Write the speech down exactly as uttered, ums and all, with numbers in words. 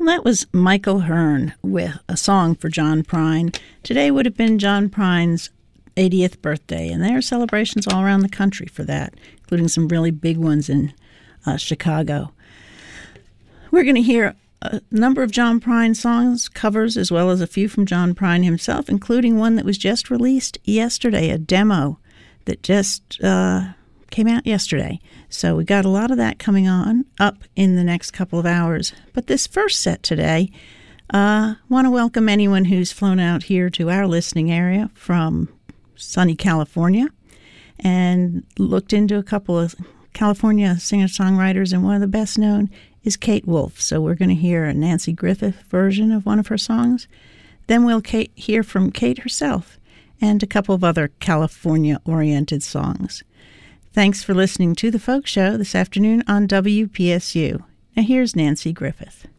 Well, that was Michael Hearn with a song for John Prine. Today would have been John Prine's eightieth birthday, and there are celebrations all around the country for that, including some really big ones in uh, Chicago. We're going to hear a number of John Prine songs, covers, as well as a few from John Prine himself, including one that was just released yesterday, a demo that just uh, came out yesterday. So we got a lot of that coming on up in the next couple of hours. But this first set today, I uh, want to welcome anyone who's flown out here to our listening area from sunny California and looked into a couple of California singer-songwriters, and one of the best known is Kate Wolf. So we're going to hear a Nancy Griffith version of one of her songs. Then we'll Kate, hear from Kate herself and a couple of other California-oriented songs. Thanks for listening to The Folk Show this afternoon on W P S U. Now here's Nancy Griffith.